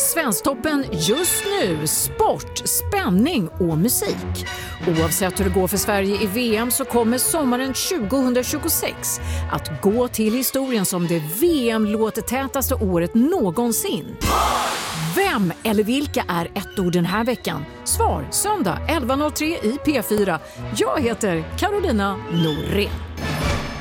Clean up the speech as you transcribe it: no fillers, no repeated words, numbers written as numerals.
Svensktoppen just nu, sport, spänning och musik. Oavsett hur det går för Sverige i VM så kommer sommaren 2026 att gå till historien som det VM-låtetätaste året någonsin. Vem eller vilka är ett ord den här veckan? Svar söndag 11.03 i P4. Jag heter Carolina Norén.